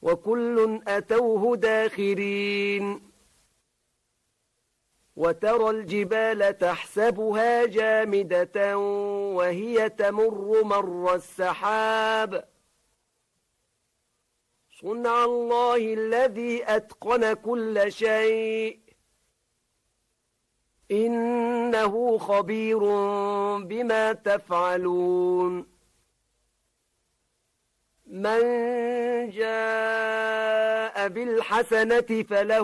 وكل أتوه داخرين وترى الجبال تحسبها جامدة وهي تمر مر السحاب صنع الله الذي أتقن كل شيء إنه خبير بما تفعلون من جاء بالحسنة فله